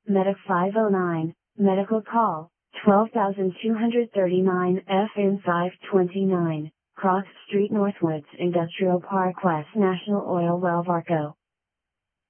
Medic 509, medical call, 12239 FN 529, Cross Street Northwoods Industrial Park West National Oil Well Varco.